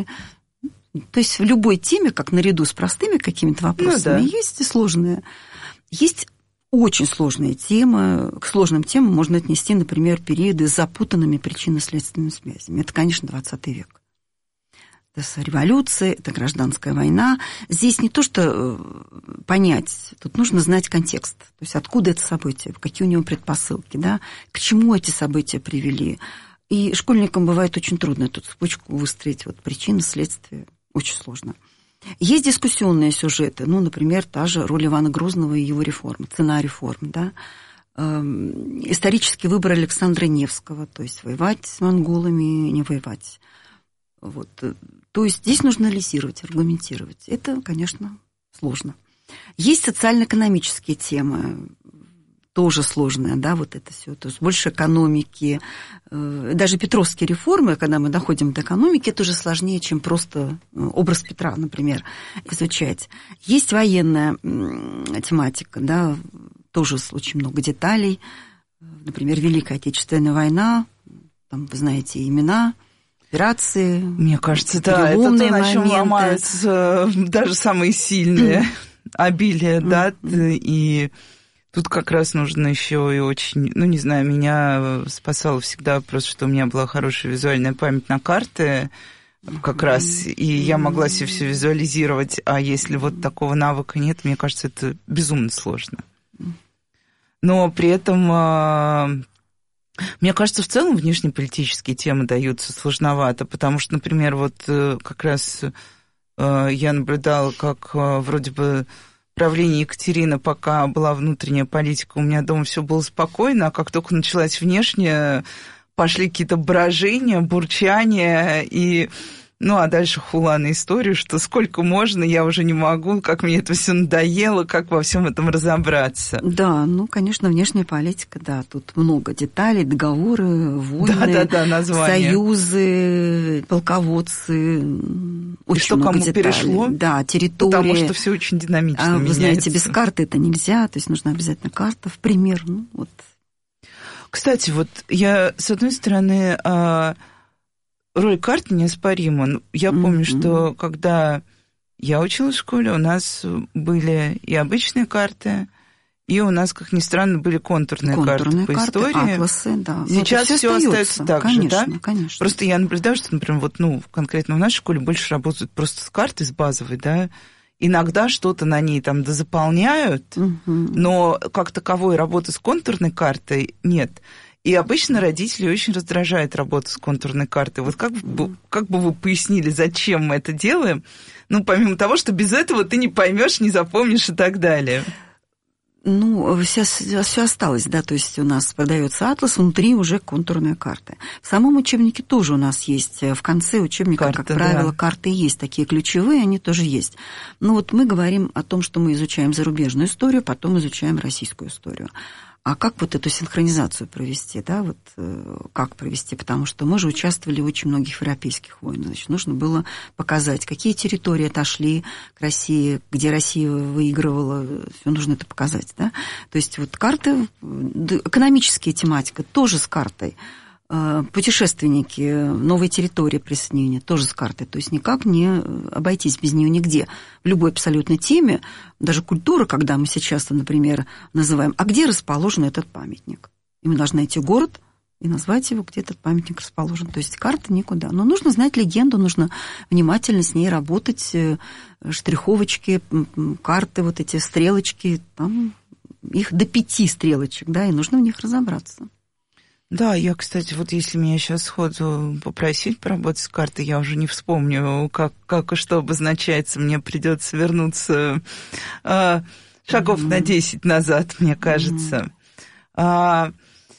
сложные. То есть в любой теме, как наряду с простыми какими-то вопросами, есть и сложные. Есть очень сложные темы. К сложным темам можно отнести, например, периоды с запутанными причинно-следственными связями. Это, конечно, 20 век. Это революция, это гражданская война. Здесь не то, что понять, тут нужно знать контекст. То есть откуда это событие, какие у него предпосылки, да, к чему эти события привели. И школьникам бывает очень трудно эту цепочку выстроить. Вот причины, следствия. Очень сложно. Есть дискуссионные сюжеты. Ну, например, та же роль Ивана Грозного и его реформы, цена реформ, да. Исторический выбор Александра Невского, то есть воевать с монголами, не воевать. Вот. То есть здесь нужно анализировать, аргументировать. Это, конечно, сложно. Есть социально-экономические темы, тоже сложные, да, вот это все. То есть больше экономики. Даже петровские реформы, когда мы доходим до экономики, это уже сложнее, чем просто образ Петра, например, изучать. Есть военная тематика, да, тоже очень много деталей. Например, Великая Отечественная война, там, вы знаете, имена, операции. Мне кажется, да, это то, на чем ломаются даже самые сильные обилие дат, и тут как раз нужно еще и очень, ну, не знаю, меня спасало всегда просто, что у меня была хорошая визуальная память на карты как раз, и я могла себе все визуализировать, а если вот такого навыка нет, мне кажется, это безумно сложно. Но при этом, мне кажется, в целом внешнеполитические темы даются сложновато, потому что, например, вот как раз я наблюдала, как вроде бы правление Екатерины, пока была внутренняя политика, у меня дома все было спокойно, а как только началась внешняя, пошли какие-то брожения, бурчания, и, ну, а дальше хула на историю, что сколько можно, я уже не могу, как мне это все надоело, как во всем этом разобраться. Да, ну, конечно, внешняя политика, да, тут много деталей, договоры, войны, союзы, полководцы, очень что много кому деталей. перешло, да, территории. Потому что все очень динамично меняется. Вы знаете, без карты это нельзя, то есть нужна обязательно карта в пример. Ну, вот. Кстати, вот я, с одной стороны, роль карты неоспорима. Я помню, что когда я училась в школе, у нас были и обычные карты, и у нас, как ни странно, были контурные карты по истории. Атласы, да. Сейчас все остается так же, да? Конечно. Просто я наблюдаю, что, например, вот, ну, конкретно в нашей школе больше работают просто с картой, с базовой, да. Иногда что-то на ней там дозаполняют, но как таковой работы с контурной картой нет. И обычно родители очень раздражает работа с контурной картой. Вот как бы вы пояснили, зачем мы это делаем? Ну, помимо того, что без этого ты не поймешь, не запомнишь и так далее. Ну, все осталось, да, то есть у нас продается атлас, внутри уже контурная карта. В самом учебнике тоже у нас есть, в конце учебника, карты, как правило, да. Карты есть, такие ключевые, они тоже есть. Но вот мы говорим о том, что мы изучаем зарубежную историю, потом изучаем российскую историю. А как вот эту синхронизацию провести, да, вот как провести? Потому что мы же участвовали в очень многих европейских войнах, значит, нужно было показать, какие территории отошли к России, где Россия выигрывала, все нужно это показать, да. То есть вот карты, экономическая тематика тоже с картой, путешественники, новые территории присоединения тоже с картой, то есть никак не обойтись без нее нигде. В любой абсолютной теме, даже культура, когда мы сейчас, например, называем, а где расположен этот памятник? И мы должны найти город и назвать его, где этот памятник расположен. То есть карта никуда. Но нужно знать легенду, нужно внимательно с ней работать, штриховочки, карты, вот эти стрелочки, там их до 5 стрелочек, да, и нужно в них разобраться. Да, я, кстати, вот если меня сейчас сходу попросить поработать с картой, я уже не вспомню, как и что обозначается. Мне придется вернуться шагов на 10 назад, мне кажется. Но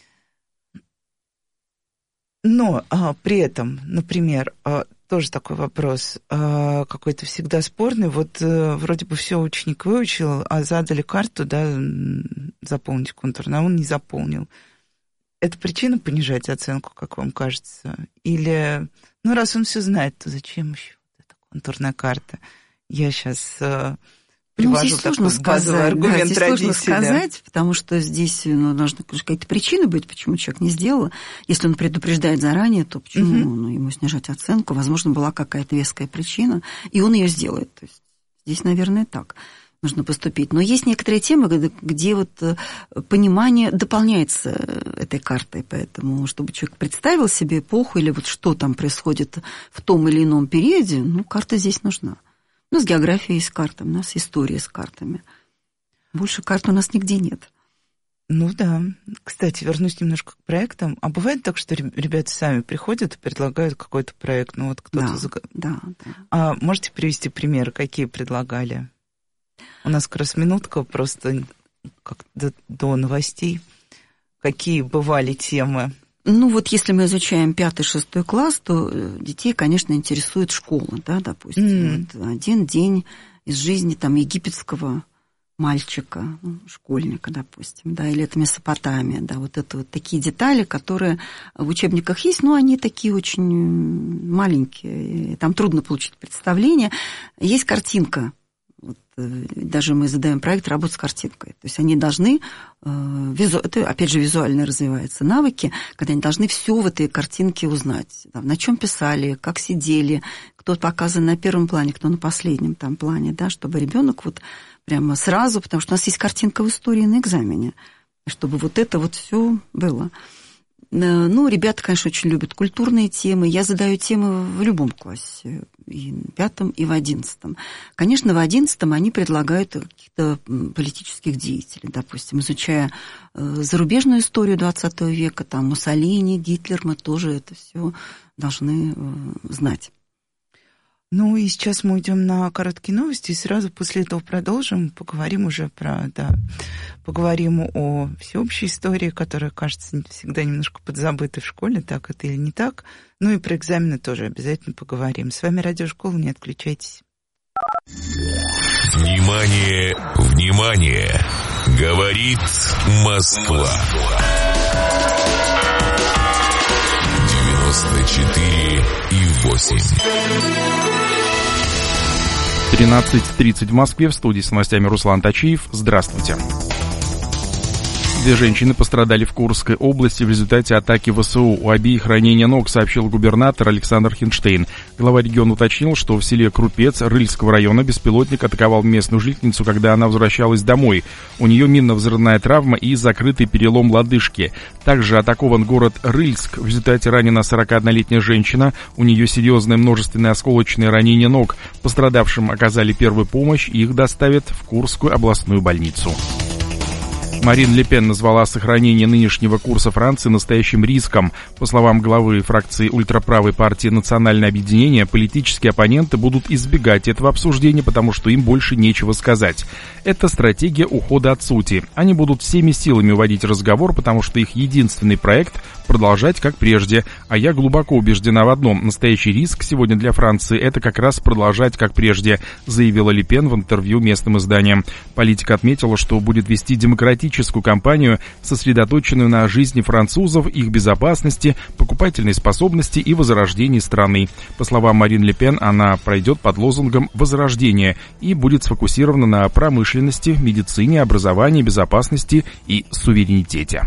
при этом, например, тоже такой вопрос, какой-то всегда спорный. Вот вроде бы все ученик выучил, а задали карту, да, заполнить контурно, а он не заполнил. Это причина понижать оценку, как вам кажется? Или, раз он все знает, то зачем еще вот эта контурная карта? Я сейчас привожу такой базовый аргумент здесь родителя. Сложно сказать, потому что здесь должны какие-то причины быть, почему человек не сделал. Если он предупреждает заранее, то почему ему снижать оценку? Возможно, была какая-то веская причина, и он ее сделает. То есть здесь, наверное, так нужно поступить. Но есть некоторые темы, где вот понимание дополняется этой картой, поэтому, чтобы человек представил себе эпоху или вот что там происходит в том или ином периоде, карта здесь нужна. У нас география есть с картами, у нас история с картами. Больше карт у нас нигде нет. Да. Кстати, вернусь немножко к проектам. А бывает так, что ребята сами приходят и предлагают какой-то проект? Кто-то... Да. А можете привести примеры, какие предлагали? У нас как раз минутка просто до новостей. Какие бывали темы? Если мы изучаем 5-6 класс, то детей, конечно, интересует школа, да, допустим. Один день из жизни египетского мальчика, школьника, допустим, да, или это Месопотамия, да, это такие детали, которые в учебниках есть, но они такие очень маленькие, там трудно получить представление. Есть картинка. Даже мы задаем проект «Работа с картинкой». То есть они должны, это опять же визуально развиваются навыки, когда они должны все в этой картинке узнать. На чем писали, как сидели, кто показан на первом плане, кто на последнем плане, да, чтобы ребенок прямо сразу, потому что у нас есть картинка в истории на экзамене, чтобы это все было. Ребята, конечно, очень любят культурные темы. Я задаю темы в любом классе, и в 5, и в 11. Конечно, в 11 они предлагают каких-то политических деятелей, допустим, изучая зарубежную историю 20 века, Муссолини, Гитлер, мы тоже это все должны знать. И сейчас мы уйдем на короткие новости, и сразу после этого продолжим, поговорим уже поговорим о всеобщей истории, которая, кажется, всегда немножко подзабыта в школе, так это или не так. И про экзамены тоже обязательно поговорим. С вами Радиошкола, не отключайтесь. Внимание, внимание! Говорит Москва. 94,8. 13:30 в Москве. В студии с новостями Руслан Тачиев. Здравствуйте. 2 женщины пострадали в Курской области в результате атаки ВСУ. У обеих ранения ног, сообщил губернатор Александр Хинштейн. Глава региона уточнил, что в селе Крупец Рыльского района беспилотник атаковал местную жительницу, когда она возвращалась домой. У нее минно-взрывная травма и закрытый перелом лодыжки. Также атакован город Рыльск. В результате ранена 41-летняя женщина. У нее серьезное множественное осколочное ранение ног. Пострадавшим оказали первую помощь, их доставят в Курскую областную больницу. Марин Ле Пен назвала сохранение нынешнего курса Франции настоящим риском. По словам главы фракции ультраправой партии «Национальное объединение», политические оппоненты будут избегать этого обсуждения, потому что им больше нечего сказать. Это стратегия ухода от сути. Они будут всеми силами уводить разговор, потому что их единственный проект – продолжать как прежде. А я глубоко убеждена в одном – настоящий риск сегодня для Франции – это как раз продолжать как прежде, заявила Ле Пен в интервью местным изданиям. Политик отметила, что будет вести демократическую кампанию, сосредоточенную на жизни французов, их безопасности, покупательной способности и возрождении страны. По словам Марин Ле Пен, она пройдет под лозунгом «Возрождение» и будет сфокусирована на промышленности, медицине, образовании, безопасности и суверенитете.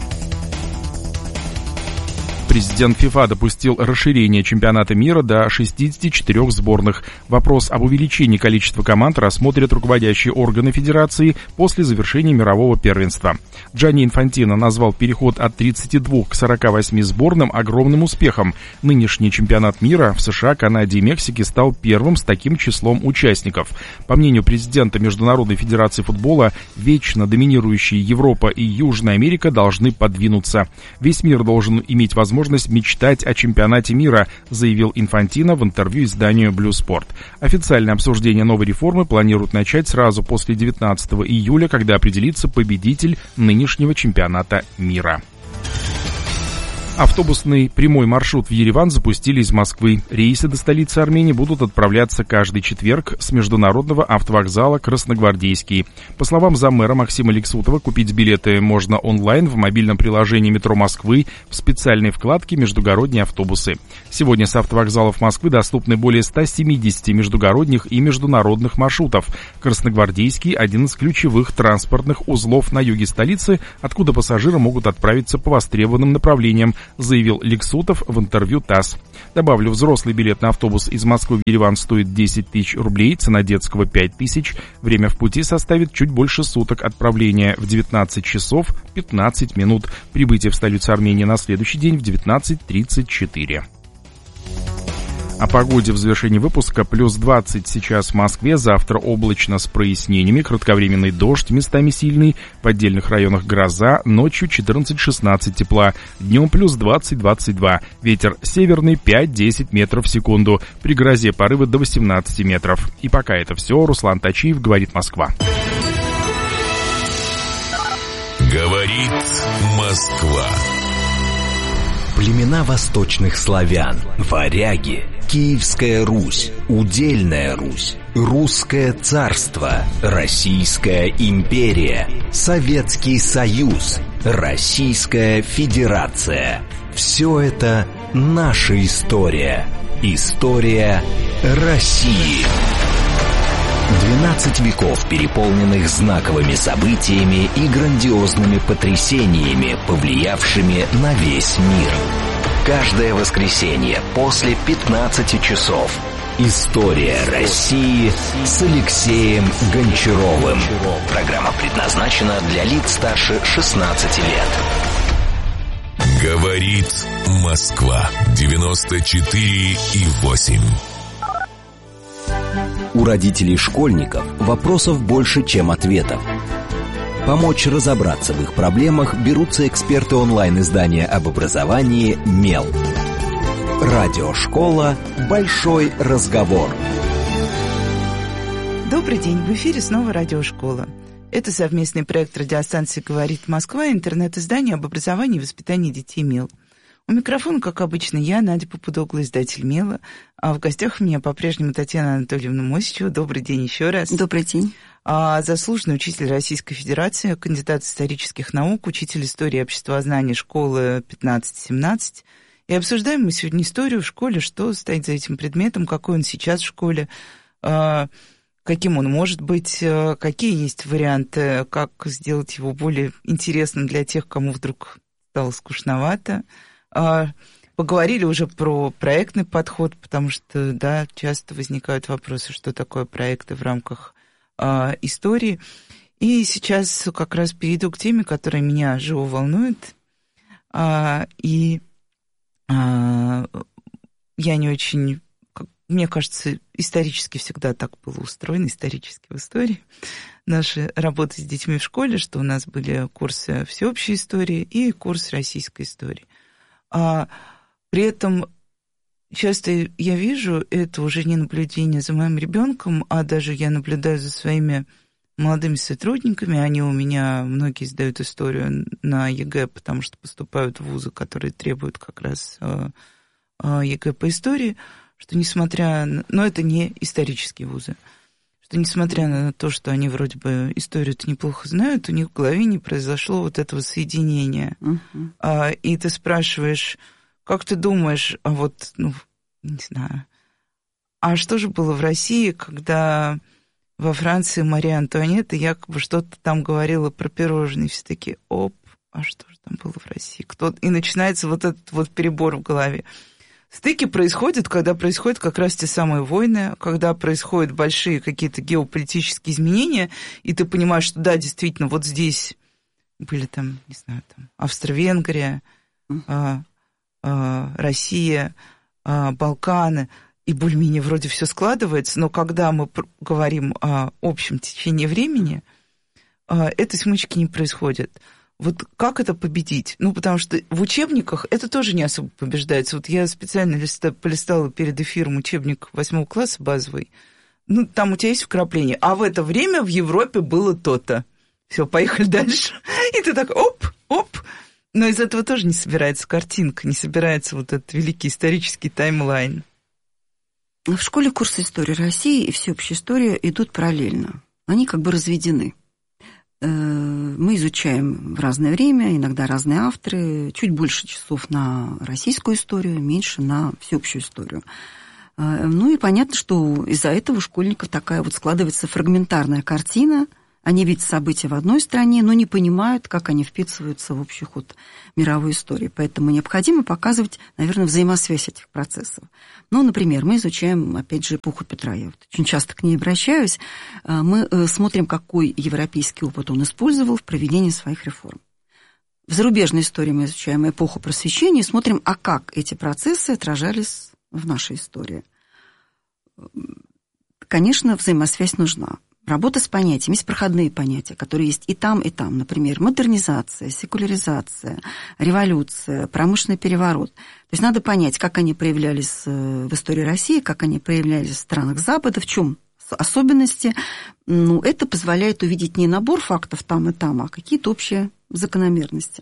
Президент ФИФА допустил расширение чемпионата мира до 64 сборных. Вопрос об увеличении количества команд рассмотрят руководящие органы федерации после завершения мирового первенства. Джанни Инфантино назвал переход от 32 к 48 сборным огромным успехом. Нынешний чемпионат мира в США, Канаде и Мексике стал первым с таким числом участников. По мнению президента Международной федерации футбола, вечно доминирующие Европа и Южная Америка должны подвинуться. Весь мир должен иметь возможность мечтать о чемпионате мира, заявил Инфантино в интервью изданию Blue Sport. Официальное обсуждение новой реформы планируют начать сразу после 19 июля, когда определится победитель нынешнего чемпионата мира. Автобусный прямой маршрут в Ереван запустили из Москвы. Рейсы до столицы Армении будут отправляться каждый четверг с международного автовокзала Красногвардейский. По словам заммэра Максима Лексутова, купить билеты можно онлайн в мобильном приложении «Метро Москвы» в специальной вкладке «Междугородние автобусы». Сегодня с автовокзалов Москвы доступны более 170 междугородних и международных маршрутов. Красногвардейский – один из ключевых транспортных узлов на юге столицы, откуда пассажиры могут отправиться по востребованным направлениям, заявил Лексутов в интервью ТАСС. Добавлю, взрослый билет на автобус из Москвы в Ереван стоит 10 тысяч рублей, цена детского 5 тысяч. Время в пути составит чуть больше суток, отправление в 19 часов 15 минут. Прибытие в столицу Армении на следующий день в 19:34. О погоде в завершении выпуска. Плюс 20 сейчас в Москве, завтра облачно с прояснениями, кратковременный дождь, местами сильный, в отдельных районах гроза, ночью 14-16 тепла, днем плюс 20-22, ветер северный 5-10 метров в секунду, при грозе порывы до 18 метров. И пока это все, Руслан Тачиев, «Говорит Москва». Говорит Москва. Племена восточных славян, варяги, Киевская Русь, Удельная Русь, Русское царство, Российская империя, Советский Союз, Российская Федерация. Все это наша история. История России. 12 веков, переполненных знаковыми событиями и грандиозными потрясениями, повлиявшими на весь мир. Каждое воскресенье после 15 часов. История России с Алексеем Гончаровым. Программа предназначена для лиц старше 16 лет. Говорит Москва. 94,8. У родителей школьников вопросов больше, чем ответов. Помочь разобраться в их проблемах берутся эксперты онлайн-издания об образовании «Мел». Радиошкола «Большой разговор». Добрый день, в эфире снова радиошкола. Это совместный проект радиостанции «Говорит Москва» и интернет-издание об образовании и воспитании детей «Мел». У микрофона, как обычно, я, Надя Попудогла, издатель «Мела», а в гостях у меня по-прежнему Татьяна Анатольевна Мосичева. Добрый день еще раз. Добрый день. Заслуженный учитель Российской Федерации, кандидат исторических наук, учитель истории и обществознания школы 15-17. И обсуждаем мы сегодня историю в школе, что стоит за этим предметом, какой он сейчас в школе, каким он может быть, какие есть варианты, как сделать его более интересным для тех, кому вдруг стало скучновато. Поговорили уже про проектный подход, потому что, да, часто возникают вопросы, что такое проекты в рамках истории. И сейчас как раз перейду к теме, которая меня живо волнует. И я не очень... Мне кажется, исторически всегда так было устроено, исторически в истории. Наши работы с детьми в школе, что у нас были курсы всеобщей истории и курс российской истории. При этом часто я вижу, это уже не наблюдение за моим ребенком, а даже я наблюдаю за своими молодыми сотрудниками. Они у меня, многие сдают историю на ЕГЭ, потому что поступают в вузы, которые требуют как раз ЕГЭ по истории, что несмотря на... Но это не исторические вузы. Что несмотря на то, что они вроде бы историю-то неплохо знают, у них в голове не произошло вот этого соединения. И ты спрашиваешь... Как ты думаешь, не знаю, а что же было в России, когда во Франции Мария Антуанетта якобы что-то там говорила про пирожные? Все такие, а что же там было в России? И начинается вот этот вот перебор в голове. Стыки происходят, когда происходят как раз те самые войны, когда происходят большие какие-то геополитические изменения, и ты понимаешь, что да, действительно, вот здесь были там, не знаю, там Австро-Венгрия, Россия, Балканы, и более-менее вроде все складывается, но когда мы говорим о общем течении времени, этой смычки не происходит. Вот как это победить? Потому что в учебниках это тоже не особо побеждается. Вот я специально полистала перед эфиром учебник 8 класса базовый. Там у тебя есть вкрапление. А в это время в Европе было то-то. Все, поехали дальше. И ты так оп. Но из этого тоже не собирается картинка, не собирается вот этот великий исторический таймлайн. В школе курсы истории России и всеобщая история идут параллельно. Они как бы разведены. Мы изучаем в разное время, иногда разные авторы, чуть больше часов на российскую историю, меньше на всеобщую историю. Ну и понятно, что из-за этого у школьников такая вот складывается фрагментарная картина. Они видят события в одной стране, но не понимают, как они вписываются в общий ход мировой истории. Поэтому необходимо показывать, наверное, взаимосвязь этих процессов. Ну, например, мы изучаем, опять же, эпоху Петра. Я вот очень часто к ней обращаюсь. Мы смотрим, какой европейский опыт он использовал в проведении своих реформ. В зарубежной истории мы изучаем эпоху Просвещения и смотрим, а как эти процессы отражались в нашей истории. Конечно, взаимосвязь нужна. Работа с понятиями. Есть проходные понятия, которые есть и там, и там. Например, модернизация, секуляризация, революция, промышленный переворот. То есть надо понять, как они проявлялись в истории России, как они проявлялись в странах Запада, в чем особенности. Ну, это позволяет увидеть не набор фактов там и там, а какие-то общие закономерности.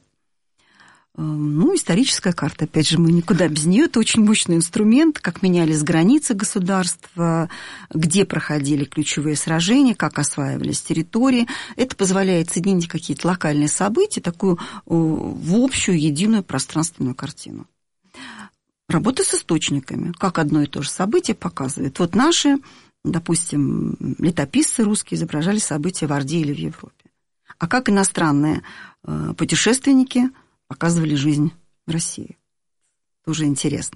Ну, историческая карта, опять же, мы никуда без нее. Это очень мощный инструмент, как менялись границы государства, где проходили ключевые сражения, как осваивались территории. Это позволяет соединить какие-то локальные события, такую в общую, единую пространственную картину. Работа с источниками, как одно и то же событие показывает. Вот наши, допустим, летописцы русские изображали события в Орде или в Европе. А как иностранные путешественники показывали жизнь в России. Тоже интересно.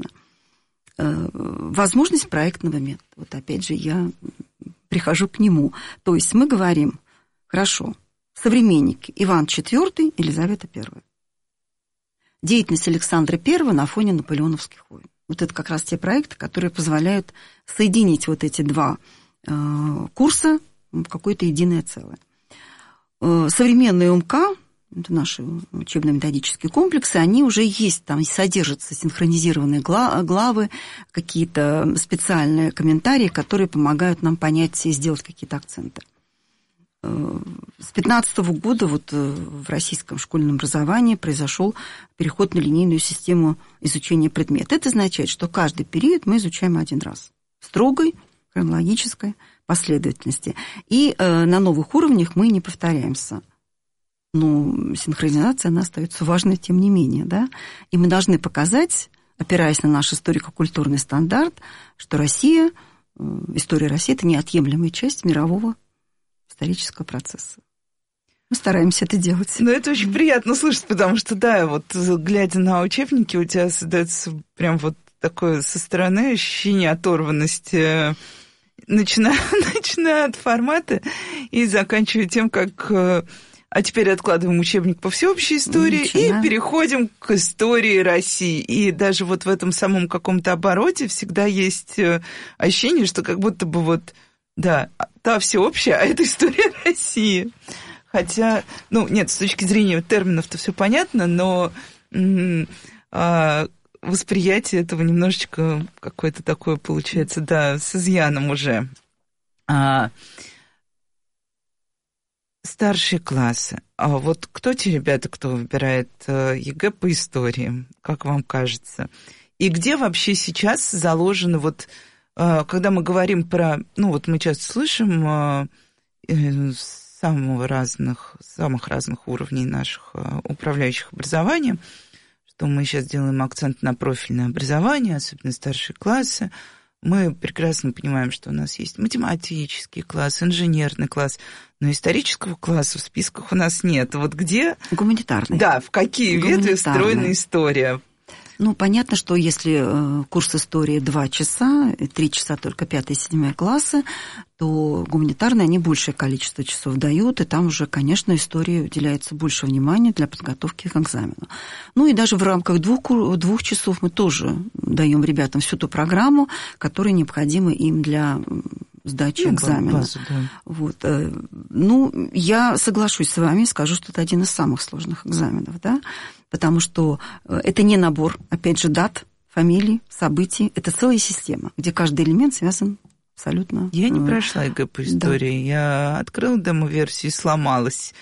Возможность проектного метода. Вот опять же я прихожу к нему. То есть мы говорим, хорошо, современники Иван IV, Елизавета I. Деятельность Александра I на фоне наполеоновских войн. Вот это как раз те проекты, которые позволяют соединить вот эти два курса в какое-то единое целое. Современные УМК, это наши учебно-методические комплексы, они уже есть, там содержатся синхронизированные главы, какие-то специальные комментарии, которые помогают нам понять и сделать какие-то акценты. С 2015 года вот в российском школьном образовании произошел переход на линейную систему изучения предмета. Это означает, что каждый период мы изучаем один раз в строгой хронологической последовательности. И на новых уровнях мы не повторяемся. Но синхронизация, она остается важной, тем не менее, да? И мы должны показать, опираясь на наш историко-культурный стандарт, что Россия, история России – это неотъемлемая часть мирового исторического процесса. Мы стараемся это делать. Ну, это очень приятно слышать, потому что, да, вот глядя на учебники, у тебя создается прям вот такое со стороны ощущение оторванности, начиная от формата и заканчивая тем, как... А теперь откладываем учебник по всеобщей истории и переходим к истории России. И даже вот в этом самом каком-то обороте всегда есть ощущение, что как будто бы вот, да, та всеобщая, а это история России. Хотя, ну, нет, с точки зрения терминов-то все понятно, но восприятие этого немножечко какое-то такое получается, да, с изъяном уже. Старшие классы. А вот кто те ребята, кто выбирает ЕГЭ по истории, как вам кажется? И где вообще сейчас заложено, вот, когда мы говорим про... Ну, вот мы часто слышим самых разных уровней наших управляющих образованием, что мы сейчас делаем акцент на профильное образование, особенно старшие классы. Мы прекрасно понимаем, что у нас есть математический класс, инженерный класс, но исторического класса в списках у нас нет. Вот где... Гуманитарный. Да, в какие ветви встроена история? Ну, понятно, что если курс истории 2 часа, 3 часа только 5-7 классы, то гуманитарные они большее количество часов дают, и там уже, конечно, истории уделяется больше внимания для подготовки к экзамену. Ну и даже в рамках 2 часов мы тоже даем ребятам всю ту программу, которая необходима им для сдачи экзамена. Базу, да. Вот. Ну, я соглашусь с вами, скажу, что это один из самых сложных экзаменов, да, потому что это не набор, опять же, дат, фамилий, событий, это целая система, где каждый элемент связан абсолютно... Я не прошла ЕГЭ по истории, да. Я открыла демо-версию и сломалась.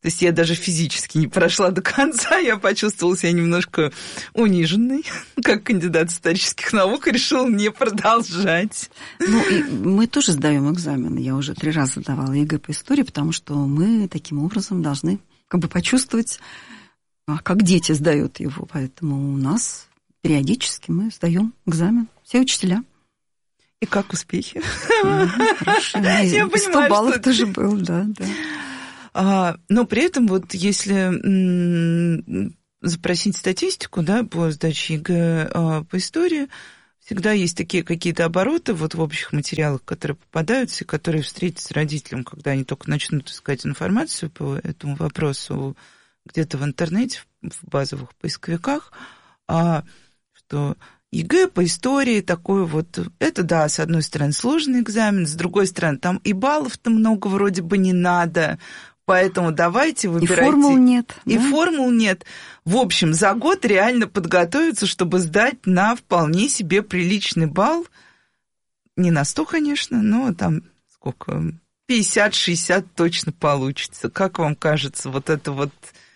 То есть я даже физически не прошла до конца, я почувствовала себя немножко униженной, как кандидат исторических наук, решила не продолжать. Ну, и мы тоже сдаем экзамен. Я уже 3 раза давала ЕГЭ по истории, потому что мы таким образом должны как бы почувствовать, как дети сдают его. Поэтому у нас периодически мы сдаем экзамен. Все учителя. И как успехи? Хорошо. 100 баллов тоже был, да. Но при этом вот если запросить статистику, да, по сдаче ЕГЭ по истории, всегда есть такие какие-то обороты вот в общих материалах, которые попадаются и которые встретятся родителям, когда они только начнут искать информацию по этому вопросу где-то в интернете, в базовых поисковиках, что ЕГЭ по истории такой вот, это, да, с одной стороны сложный экзамен, с другой стороны там и баллов-то много вроде бы не надо, поэтому давайте выбирайте. И формул нет. И формул нет. В общем, за год реально подготовиться, чтобы сдать на вполне себе приличный балл. Не на 100, конечно, но там сколько, 50-60 точно получится. Как вам кажется, вот это вот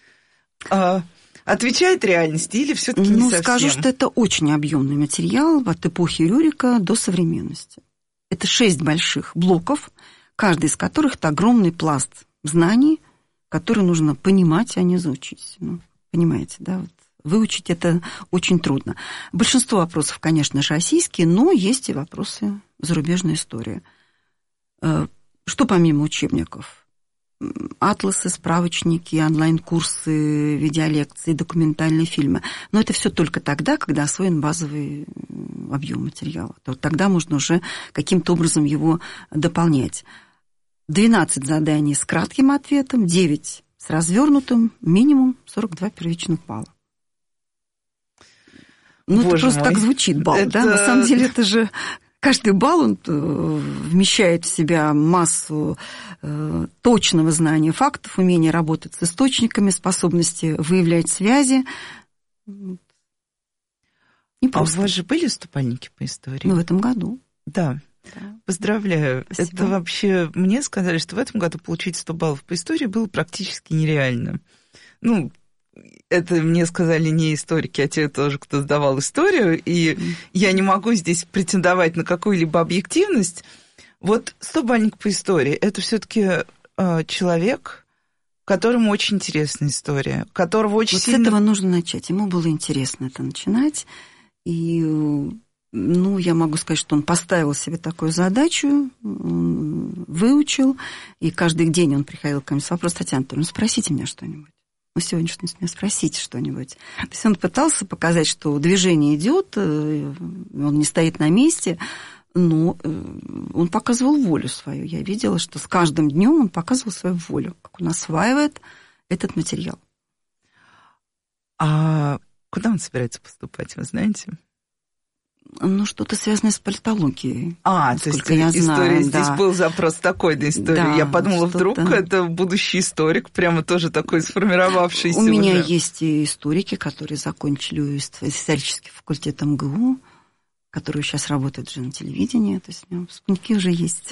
отвечает реальности или все-таки не совсем? Скажу, что это очень объемный материал от эпохи Рюрика до современности. Это 6 больших блоков, каждый из которых это огромный пласт знаний, которые нужно понимать, а не заучить. Ну, понимаете, да? Вот выучить это очень трудно. Большинство вопросов, конечно же, российские, но есть и вопросы зарубежной истории. Что помимо учебников? Атласы, справочники, онлайн-курсы, видеолекции, документальные фильмы. Но это все только тогда, когда освоен базовый объем материала. Тогда можно уже каким-то образом его дополнять. 12 заданий с кратким ответом, 9 с развернутым, минимум 42 первичных балла. Ну, это просто так звучит, балл, да? На самом деле это же каждый балл, он вмещает в себя массу точного знания фактов, умения работать с источниками, способности выявлять связи. А у вас же были вступальники по истории? Ну, в этом году. Да. Поздравляю. Спасибо. Это вообще... Мне сказали, что в этом году получить 100 баллов по истории было практически нереально. Ну, это мне сказали не историки, а те тоже, кто сдавал историю, и я не могу здесь претендовать на какую-либо объективность. Вот 100-бальник по истории – это все-таки человек, которому очень интересна история, которого очень вот сильно... с этого нужно начать. Ему было интересно это начинать, и... Ну, я могу сказать, что он поставил себе такую задачу, выучил, и каждый день он приходил ко мне с вопросом: Татьяна Анатольевна, спросите меня что-нибудь. Ну, сегодня что-нибудь меня спросите что-нибудь. То есть он пытался показать, что движение идет, он не стоит на месте, но он показывал волю свою. Я видела, что с каждым днем он показывал свою волю, как он осваивает этот материал. А куда он собирается поступать, вы знаете? Ну, что-то связанное с политологией. То есть история, здесь был запрос такой на историю. Да, я подумала, вдруг это будущий историк, прямо тоже такой сформировавшийся. У меня есть и историки, которые закончили исторический факультет МГУ, которые сейчас работают уже на телевидении. То есть у меня выпускники уже есть.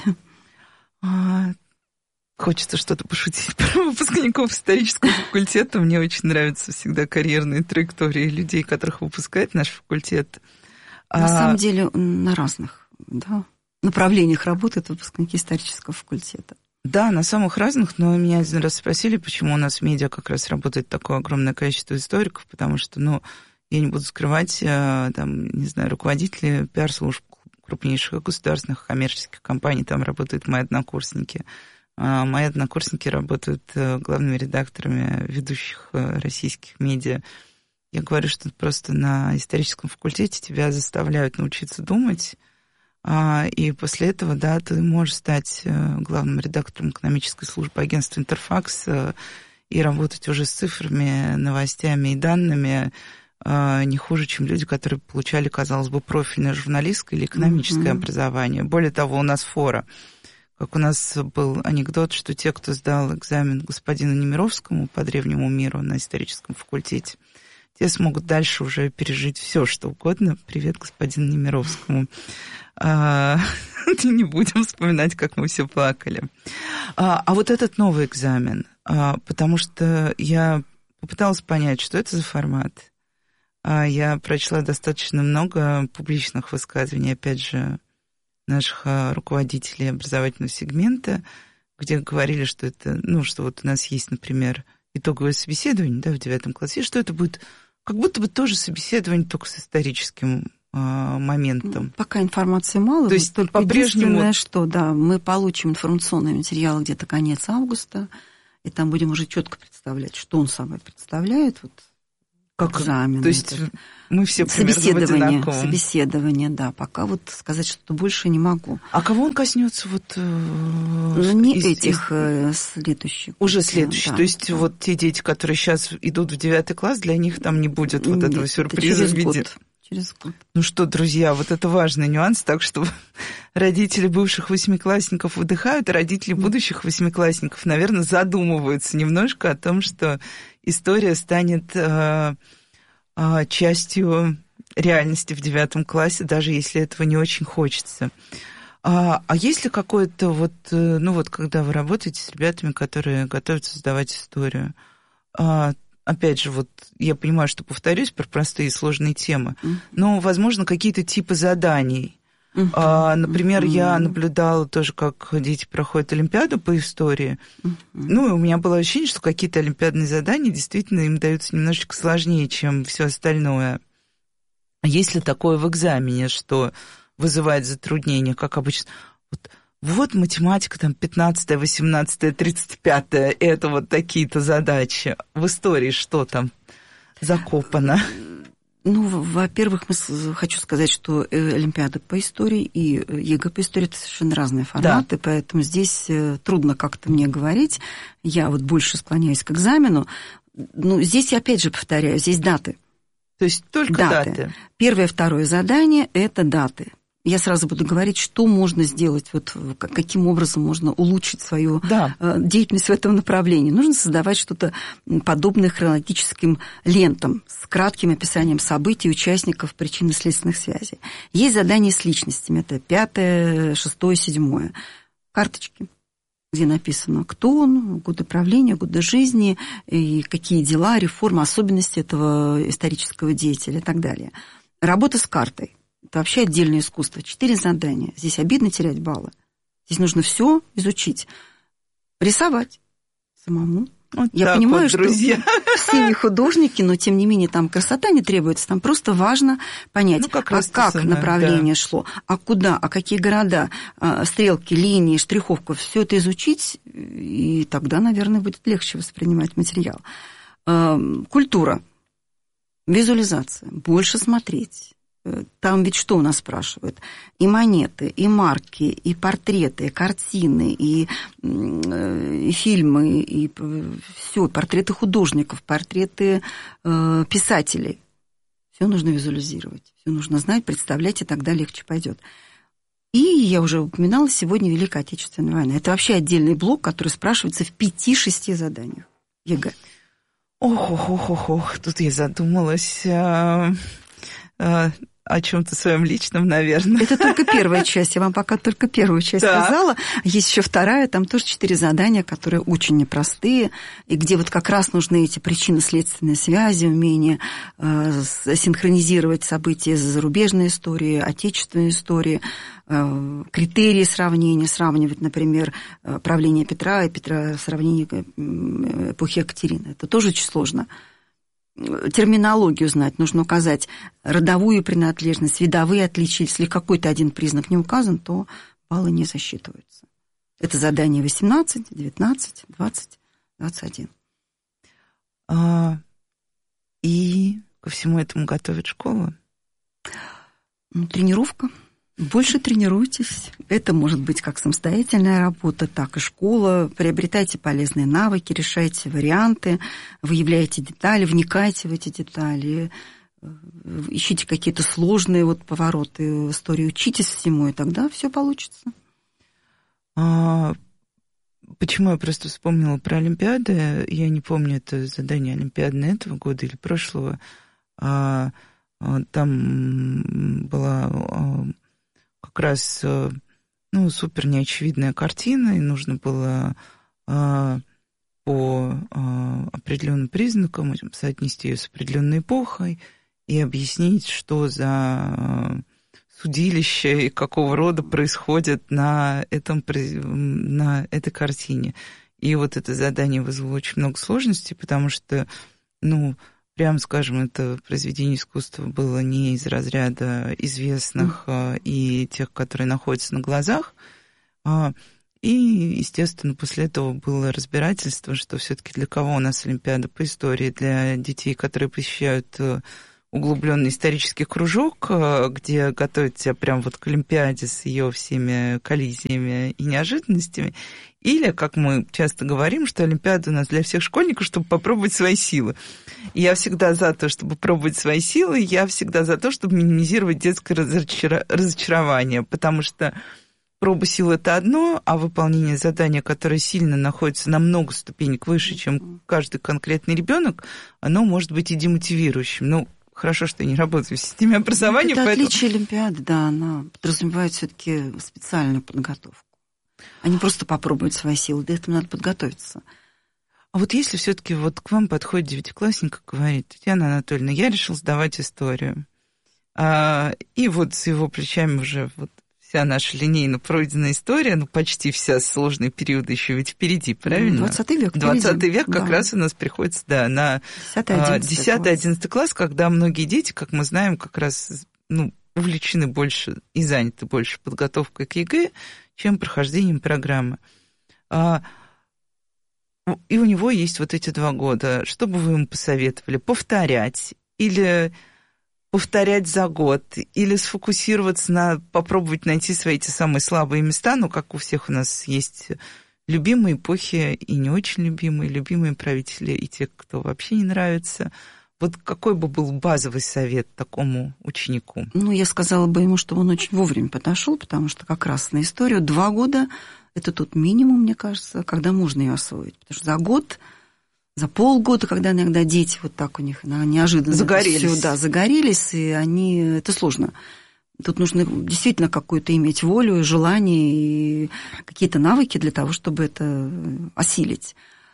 Хочется что-то пошутить про выпускников исторического факультета. Мне очень нравятся всегда карьерные траектории людей, которых выпускает наш факультет. На самом деле на разных направлениях работают выпускники исторического факультета. Да, на самых разных, но меня один раз спросили, почему у нас в медиа как раз работает такое огромное количество историков, потому что, я не буду скрывать, не знаю, руководители пиар-служб крупнейших государственных коммерческих компаний, там работают мои однокурсники. Мои однокурсники работают главными редакторами ведущих российских медиа. Я говорю, что просто на историческом факультете тебя заставляют научиться думать, и после этого, ты можешь стать главным редактором экономической службы агентства «Интерфакс» и работать уже с цифрами, новостями и данными не хуже, чем люди, которые получали, казалось бы, профильное журналистское или экономическое образование. Более того, у нас фора. Как у нас был анекдот, что те, кто сдал экзамен господину Немировскому по древнему миру на историческом факультете, те смогут дальше уже пережить все, что угодно. Привет господину Немировскому. Не будем вспоминать, как мы все плакали. А вот этот новый экзамен, потому что я попыталась понять, что это за формат. Я прочла достаточно много публичных высказываний, опять же, наших руководителей образовательного сегмента, где говорили, что это, что вот у нас есть, например, итоговое собеседование, в 9 классе, что это будет как будто бы тоже собеседование, только с историческим моментом. Пока информации мало, то есть только по-прежнему, что мы получим информационный материал где-то конец августа, и там будем уже четко представлять, что он собой представляет, как экзамен. То есть мы все примерно одинаковым. Собеседование, да. Пока сказать что-то больше не могу. А кого он коснется следующих. Уже следующий. Да, то есть вот те дети, которые сейчас идут в 9 класс, для них там не будет этого сюрприза в виде... Через год. Ну что, друзья, вот это важный нюанс, так что родители бывших 8-классников выдыхают, а родители будущих 8-классников, наверное, задумываются немножко о том, что история станет частью реальности в 9 классе, даже если этого не очень хочется. А есть ли какое-то когда вы работаете с ребятами, которые готовятся сдавать историю, опять же, я понимаю, что повторюсь про простые и сложные темы, но, возможно, какие-то типы заданий. Например, я наблюдала тоже, как дети проходят олимпиаду по истории. И у меня было ощущение, что какие-то олимпиадные задания действительно им даются немножечко сложнее, чем все остальное. Есть ли такое в экзамене, что вызывает затруднения, как обычно? Вот математика, 15-я, 18-я, 35-я, это такие-то задачи. В истории что там закопано? Во-первых, хочу сказать, что Олимпиада по истории и ЕГЭ по истории – это совершенно разные форматы, поэтому здесь трудно как-то мне говорить. Я больше склоняюсь к экзамену. Здесь, опять же, повторяю, здесь даты. То есть только даты? Первое, второе задание – это даты. Я сразу буду говорить, что можно сделать, каким образом можно улучшить свою деятельность в этом направлении. Нужно создавать что-то подобное хронологическим лентам с кратким описанием событий, участников, причинно-следственных связей. Есть задания с личностями, это 5, 6, 7. Карточки, где написано, кто он, годы правления, годы жизни, и какие дела, реформы, особенности этого исторического деятеля и так далее. Работа с картой. Это вообще отдельное искусство. 4 задания. Здесь обидно терять баллы. Здесь нужно все изучить. Рисовать самому. Я понимаю, что все не художники, но тем не менее там красота не требуется. Там просто важно понять, как направление шло, а куда, а какие города, стрелки, линии, штриховка. Все это изучить, и тогда, наверное, будет легче воспринимать материал. Культура, визуализация, больше смотреть. Там ведь что у нас спрашивают? И монеты, и марки, и портреты, и картины, и фильмы, и все, портреты художников, портреты писателей. Все нужно визуализировать, все нужно знать, представлять, и тогда легче пойдет. И я уже упоминала сегодня Великая Отечественная война. Это вообще отдельный блок, который спрашивается в 5-6 заданиях ЕГЭ. Ох, тут я задумалась о чем-то своем личном, наверное. Это только первая часть. Я вам пока только первую часть сказала. Есть еще вторая, там тоже 4 задания, которые очень непростые, и где как раз нужны эти причинно-следственные связи, умение синхронизировать события из зарубежной истории, отечественной истории, критерии сравнения, сравнивать, например, правление Петра и сравнение эпохи Екатерины. Это тоже очень сложно. Терминологию знать, нужно указать родовую принадлежность, видовые отличия. Если какой-то один признак не указан, то баллы не засчитываются. Это задание 18, 19, 20, 21. И ко всему этому готовит школа? Тренировка. Больше тренируйтесь. Это может быть как самостоятельная работа, так и школа. Приобретайте полезные навыки, решайте варианты, выявляйте детали, вникайте в эти детали, ищите какие-то сложные повороты в истории, учитесь всему, и тогда все получится. Почему я просто вспомнила про Олимпиады? Я не помню, это задание олимпиадное этого года или прошлого. Там была как раз супер неочевидная картина, и нужно было по определенным признакам, соотнести ее с определенной эпохой и объяснить, что за судилище и какого рода происходит на этой картине. И вот это задание вызвало очень много сложностей, потому что, прямо скажем, это произведение искусства было не из разряда известных и тех, которые находятся на глазах. И, естественно, после этого было разбирательство, что все-таки для кого у нас Олимпиада по истории? Для детей, которые посещают углубленный исторический кружок, где готовят тебя прям вот к Олимпиаде с ее всеми коллизиями и неожиданностями, или, как мы часто говорим, что Олимпиада у нас для всех школьников, чтобы попробовать свои силы. И я всегда за то, чтобы пробовать свои силы, я всегда за то, чтобы минимизировать детское разочарование, потому что проба сил – это одно, а выполнение задания, которое сильно находится на много ступенек выше, чем каждый конкретный ребенок, оно может быть и демотивирующим. Хорошо, что я не работаю в системе образования. Это отличие Олимпиады, да, она подразумевает все-таки специальную подготовку. А не просто попробовать свои силы, для этого надо подготовиться. А вот если все-таки вот к вам подходит девятиклассник и говорит: Татьяна Анатольевна, я решил сдавать историю. И вот с его плечами уже вот вся наша линейно пройденная история, почти вся сложные периоды еще ведь впереди, правильно? 20 век. 20 век как раз у нас приходится, на 10-11 класс, когда многие дети, как мы знаем, как раз увлечены больше и заняты больше подготовкой к ЕГЭ, чем прохождением программы. И у него есть вот эти 2 года. Что бы вы ему посоветовали? Повторять или повторять за год, или сфокусироваться попробовать найти свои эти самые слабые места, как у всех у нас есть любимые эпохи и не очень любимые правители, и те, кто вообще не нравится. Вот какой бы был базовый совет такому ученику? Я сказала бы ему, что он очень вовремя подошел, потому что как раз на историю 2 года – это тот минимум, мне кажется, когда можно ее освоить. Потому что за год, за полгода, когда иногда дети вот так у них неожиданно загорелись, и это сложно. Тут нужно действительно какую-то иметь волю и желание, и какие-то навыки для того, чтобы это осилить.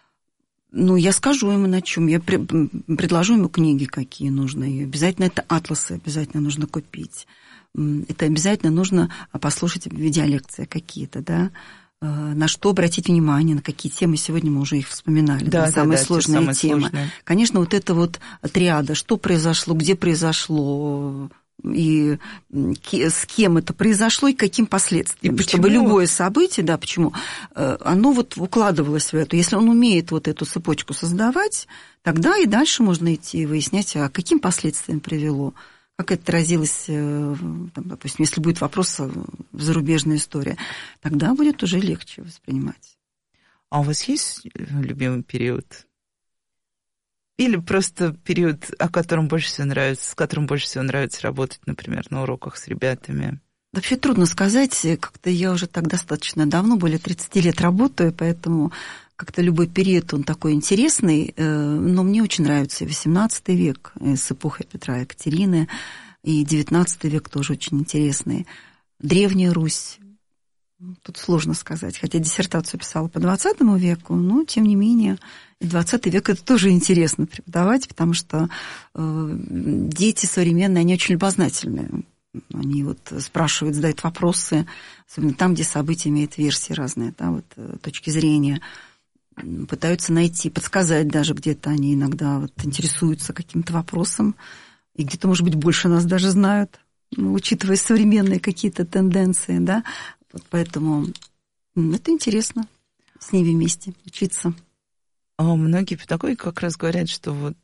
Я скажу ему на чем. Я предложу ему книги, какие нужно. И обязательно это атласы, обязательно нужно купить. Это обязательно нужно послушать видеолекции какие-то, да. На что обратить внимание, на какие темы, сегодня мы уже их вспоминали, самые сложные темы. Конечно, вот это вот триада, что произошло, где произошло, и с кем это произошло, и каким последствиям. И чтобы любое событие, почему, оно вот укладывалось в эту. Если он умеет вот эту цепочку создавать, тогда и дальше можно идти выяснять, а каким последствиям привело. Как это отразилось, допустим, если будет вопрос зарубежная история, тогда будет уже легче воспринимать. А у вас есть любимый период? Или просто период, с которым больше всего нравится работать, например, на уроках с ребятами? Вообще трудно сказать. Как-то я уже так достаточно давно, более 30 лет работаю, поэтому как-то любой период, он такой интересный. Но мне очень нравится и XVIII век с эпохой Петра и Екатерины, и XIX век тоже очень интересный. Древняя Русь. Тут сложно сказать. Хотя диссертацию писала по XX веку, но, тем не менее, и XX век это тоже интересно преподавать, потому что дети современные, они очень любознательные. Они вот спрашивают, задают вопросы, особенно там, где события имеют версии разные, точки зрения. Пытаются найти, подсказать даже где-то. Они иногда интересуются каким-то вопросом, и где-то, может быть, больше нас даже знают, учитывая современные какие-то тенденции, да. Поэтому это интересно с ними вместе учиться. Многие педагоги как раз говорят, что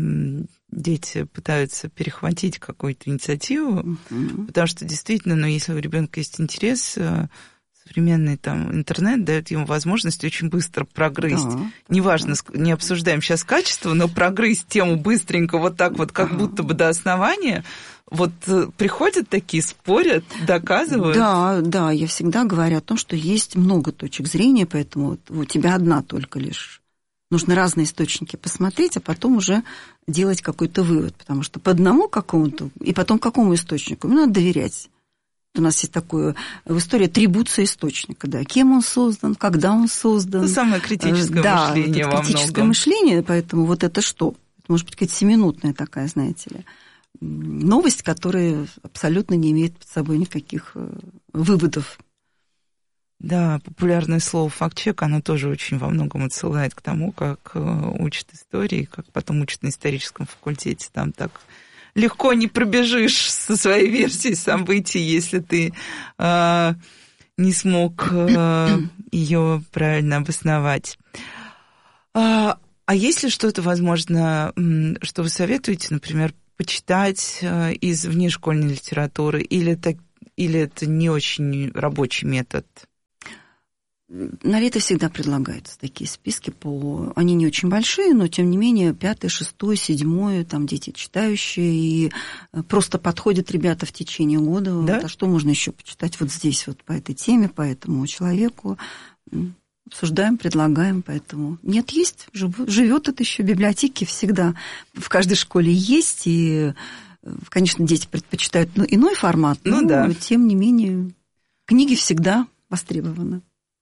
дети пытаются перехватить какую-то инициативу, потому что действительно, если у ребенка есть интерес, современный интернет дает ему возможность очень быстро прогрызть. Да. Неважно, не обсуждаем сейчас качество, но прогрызть тему быстренько, вот так вот, как будто бы до основания. Вот приходят такие, спорят, доказывают. Да, я всегда говорю о том, что есть много точек зрения, поэтому у тебя одна только лишь. Нужно разные источники посмотреть, а потом уже делать какой-то вывод, потому что по одному какому-то, и потом какому источнику, надо доверять. У нас есть такое в истории атрибуция источника, да, кем он создан, когда он создан. Ну, самое критическое мышление во многом. Критическое мышление, поэтому вот это что? Это может быть какая-то семинутная такая, знаете ли, новость, которая абсолютно не имеет под собой никаких выводов. Да, популярное слово «факт-чек», оно тоже очень во многом отсылает к тому, как учат истории, как потом учат на историческом факультете. Там так легко не пробежишь со своей версией событий, если ты не смог ее правильно обосновать. А есть ли что-то, возможно, что вы советуете, например, почитать из внешкольной литературы, или это не очень рабочий метод? На лето всегда предлагаются такие списки, они не очень большие, но тем не менее 5, 6, 7, там дети читающие, и просто подходят ребята в течение года. Да? Вот, а что можно еще почитать вот здесь, вот по этой теме, по этому человеку? Обсуждаем, предлагаем, поэтому нет, есть, живет это еще, библиотеки всегда в каждой школе есть, и, конечно, дети предпочитают иной формат, но да. Тем не менее книги всегда востребованы.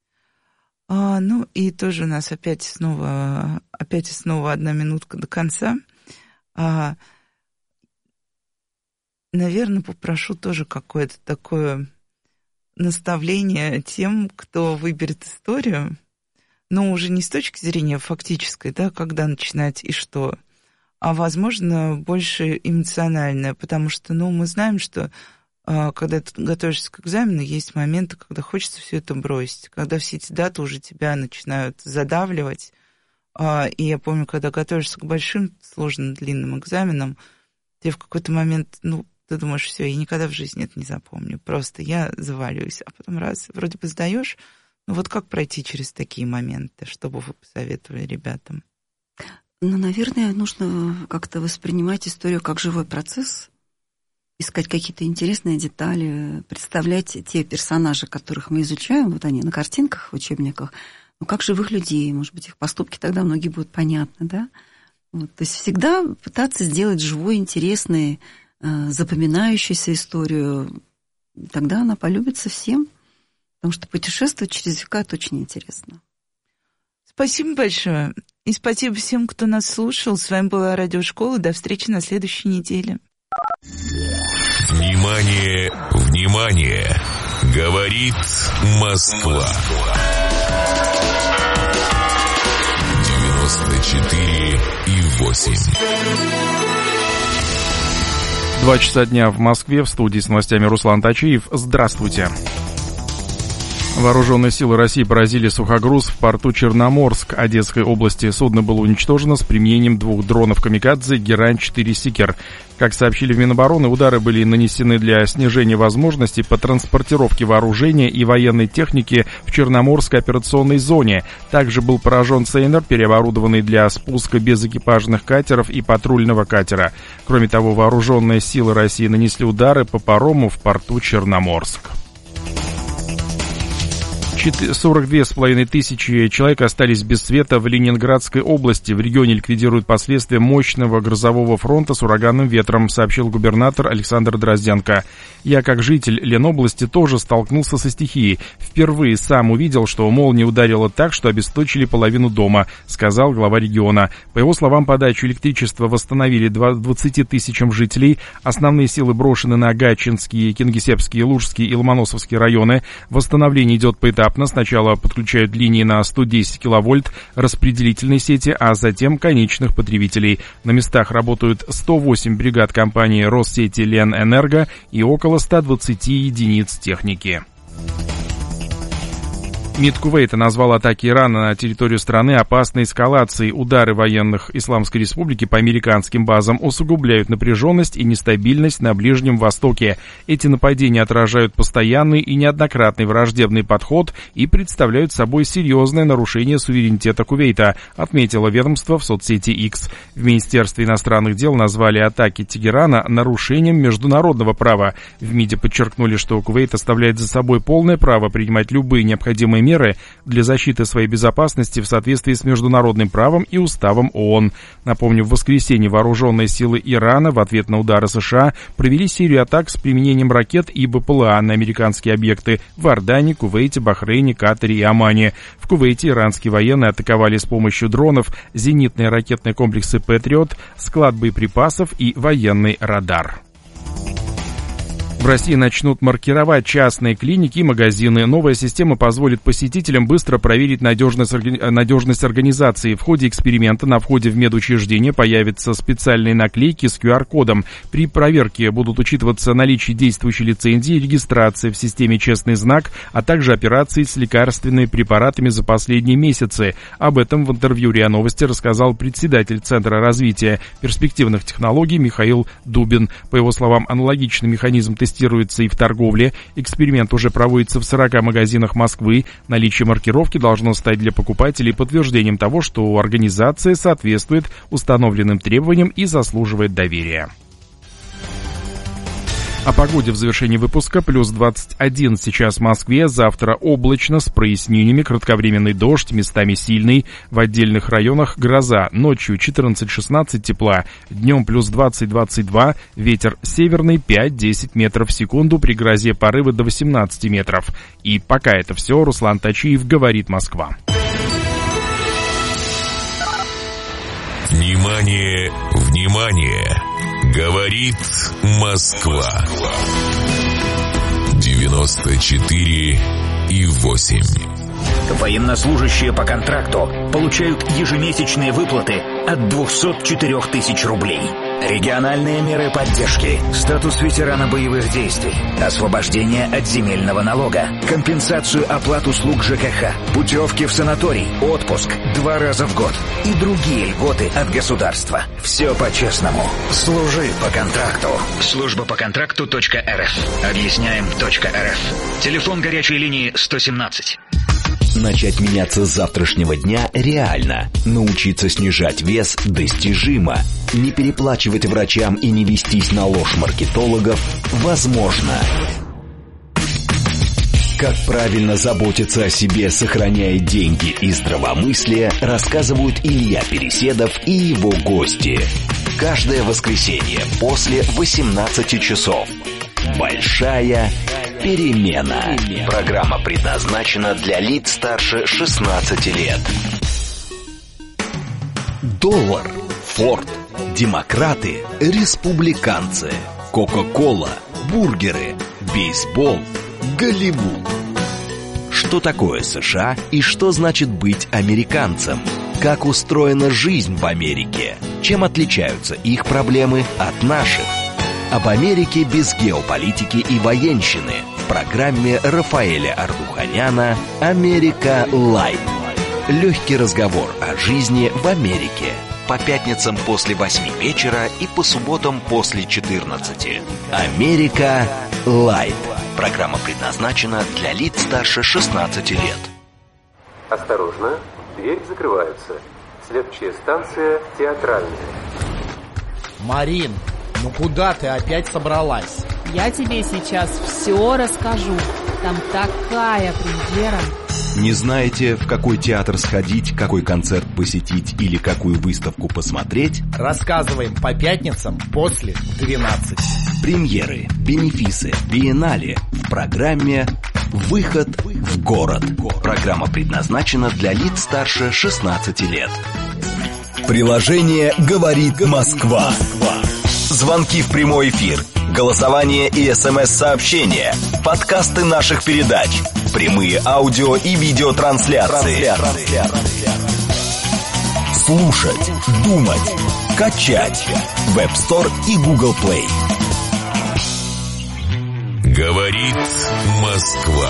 И тоже у нас опять и снова 1 минутка до конца. Наверное, попрошу тоже какое-то такое наставление тем, кто выберет историю, но уже не с точки зрения фактической, да, когда начинать и что, а, возможно, больше эмоциональное, потому что, мы знаем, что когда ты готовишься к экзамену, есть моменты, когда хочется все это бросить, когда все эти даты уже тебя начинают задавливать. И я помню, когда готовишься к большим, сложным, длинным экзаменам, тебе в какой-то момент, ты думаешь, все, я никогда в жизни это не запомню, просто я завалюсь. А потом вроде бы сдаешь. Вот как пройти через такие моменты, что бы вы посоветовали ребятам? Наверное, нужно как-то воспринимать историю как живой процесс, искать какие-то интересные детали, представлять те персонажи, которых мы изучаем, вот они на картинках, в учебниках, как живых людей, может быть, их поступки тогда многие будут понятны, да? То есть всегда пытаться сделать живой, интересный, запоминающуюся историю, тогда она полюбится всем, потому что путешествовать через века – это очень интересно. Спасибо большое. И спасибо всем, кто нас слушал. С вами была Радиошкола. До встречи на следующей неделе. Внимание, внимание! Говорит Москва. 94,8. 2 часа дня в Москве. В студии с новостями Руслан Тачиев. Здравствуйте. Вооруженные силы России поразили сухогруз в порту Черноморск Одесской области. Судно было уничтожено с применением 2 дронов «Камикадзе» «Герань-4 Сикер». Как сообщили в Минобороны, удары были нанесены для снижения возможностей по транспортировке вооружения и военной техники в Черноморской операционной зоне. Также был поражен сейнер, переоборудованный для спуска безэкипажных катеров и патрульного катера. Кроме того, вооруженные силы России нанесли удары по парому в порту Черноморск. 42,5 тысячи человек остались без света в Ленинградской области. В регионе ликвидируют последствия мощного грозового фронта с ураганным ветром, сообщил губернатор Александр Дрозденко. Я, как житель Ленобласти, тоже столкнулся со стихией. Впервые сам увидел, что молния ударила так, что обесточили половину дома, сказал глава региона. По его словам, подачу электричества восстановили 20 тысячам жителей. Основные силы брошены на Гатчинские, Кингисеппские, Лужские и Ломоносовские районы. Восстановление идет поэтапно. Сначала подключают линии на 110 киловольт распределительной сети, а затем конечных потребителей. На местах работают 108 бригад компании Россети Ленэнерго и около 120 единиц техники. МИД Кувейта назвал атаки Ирана на территорию страны опасной эскалацией. Удары военных Исламской Республики по американским базам усугубляют напряженность и нестабильность на Ближнем Востоке. Эти нападения отражают постоянный и неоднократный враждебный подход и представляют собой серьезное нарушение суверенитета Кувейта, отметило ведомство в соцсети X. В Министерстве иностранных дел назвали атаки Тегерана нарушением международного права. В МИДе подчеркнули, что Кувейт оставляет за собой полное право принимать любые необходимые меры для защиты своей безопасности в соответствии с международным правом и уставом ООН. Напомню, в воскресенье вооруженные силы Ирана в ответ на удары США провели серию атак с применением ракет и БПЛА на американские объекты в Иордании, Кувейте, Бахрейне, Катаре и Омане. В Кувейте иранские военные атаковали с помощью дронов зенитные ракетные комплексы «Патриот», склад боеприпасов и военный радар. В России начнут маркировать частные клиники и магазины. Новая система позволит посетителям быстро проверить надежность организации. В ходе эксперимента на входе в медучреждение появятся специальные наклейки с QR-кодом. При проверке будут учитываться наличие действующей лицензии, регистрация в системе «Честный знак», а также операции с лекарственными препаратами за последние месяцы. Об этом в интервью РИА Новости рассказал председатель Центра развития перспективных технологий Михаил Дубин. По его словам, аналогичный механизм тестируется и в торговле. Эксперимент уже проводится в 40 магазинах Москвы. Наличие маркировки должно стать для покупателей подтверждением того, что организация соответствует установленным требованиям и заслуживает доверия. О погоде в завершении выпуска. Плюс 21 сейчас в Москве. Завтра облачно с прояснениями. Кратковременный дождь, местами сильный. В отдельных районах гроза. Ночью 14-16 тепла. Днем плюс 20-22. Ветер северный 5-10 метров в секунду. При грозе порывы до 18 метров. И пока это все. Руслан Тачиев, говорит Москва. Внимание, внимание! Говорит Москва. 94,8. Военнослужащие по контракту получают ежемесячные выплаты от 204 тысяч рублей. Региональные меры поддержки, статус ветерана боевых действий, освобождение от земельного налога, компенсацию оплат услуг ЖКХ, путевки в санаторий, отпуск 2 раза в год и другие льготы от государства. Все по-честному. Служи по контракту. Служба по контракту.рф. Объясняем.рф. Телефон горячей линии 117. Начать меняться с завтрашнего дня реально. Научиться снижать вес достижимо. Не переплачивать врачам и не вестись на ложь маркетологов возможно. Как правильно заботиться о себе, сохраняя деньги и здравомыслие, рассказывают Илья Переседов и его гости. Каждое воскресенье после 18 часов. Большая перемена. Программа предназначена для лиц старше 16 лет. Доллар, Форд, демократы, республиканцы, Кока-кола, бургеры, бейсбол, Голливуд. Что такое США и что значит быть американцем? Как устроена жизнь в Америке? Чем отличаются их проблемы от наших? Об Америке без геополитики и военщины в программе Рафаэля Ардуханяна «Америка Лайв». Легкий разговор о жизни в Америке. По пятницам после 8 вечера и по субботам после 14. «Америка Лайв». Программа предназначена для лиц старше 16 лет. Осторожно, дверь закрывается. Следующая станция Театральная. Марин, ну куда ты опять собралась? Я тебе сейчас все расскажу. Там такая премьера. Не знаете, в какой театр сходить, какой концерт посетить или какую выставку посмотреть? Рассказываем по пятницам после 12. Премьеры, бенефисы, биеннале в программе «Выход в город». Программа предназначена для лиц старше 16 лет. Приложение «Говорит Москва». Звонки в прямой эфир, голосование и СМС-сообщения, подкасты наших передач, прямые аудио и видеотрансляции. Слушать, думать, качать. Web Store и Google Play. Говорит Москва.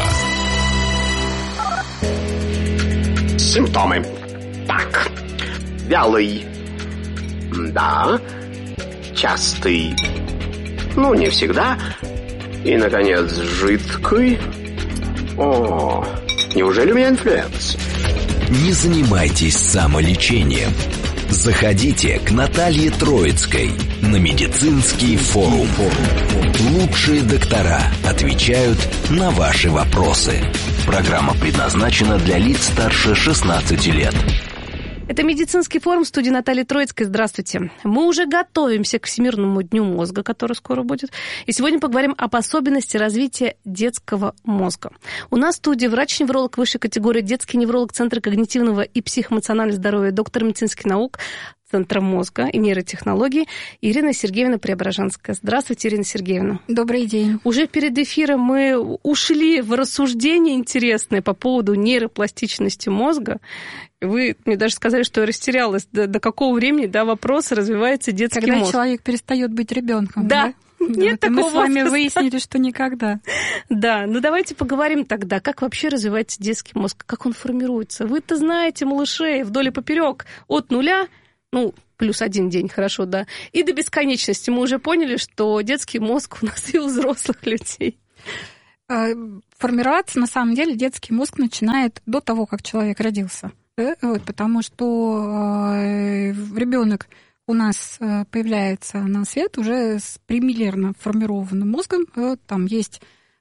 Симптомы. Так. Вялый. Да. Частый. Ну, не всегда. И, наконец, жидкий. О, неужели у меня инфлюенс? Не занимайтесь самолечением. Заходите к Наталье Троицкой на медицинский форум. Лучшие доктора отвечают на ваши вопросы. Программа предназначена для лиц старше 16 лет. Это медицинский форум в студии Натальи Троицкой. Здравствуйте. Мы уже готовимся к Всемирному дню мозга, который скоро будет. И сегодня поговорим об особенности развития детского мозга. У нас в студии врач-невролог высшей категории, детский невролог Центра когнитивного и психоэмоционального здоровья, доктор медицинских наук Центра мозга и нейротехнологий Ирина Сергеевна Преображенская. Здравствуйте, Ирина Сергеевна. Добрый день. Уже перед эфиром мы ушли в рассуждения интересные по поводу нейропластичности мозга. Вы мне даже сказали, что я растерялась, до какого времени вопрос развивается детский мозг. Когда человек перестает быть ребенком. Да. Нет такого. Мы с вами выяснили, что никогда. Да, давайте поговорим тогда, как вообще развивается детский мозг, как он формируется. Вы-то знаете малышей вдоль и поперек от нуля, плюс 1 день, хорошо, да, и до бесконечности. Мы уже поняли, что детский мозг у нас и у взрослых людей. Формироваться, на самом деле, детский мозг начинает до того, как человек родился. Потому что ребенок у нас появляется на свет уже с примерно формированным мозгом. Там есть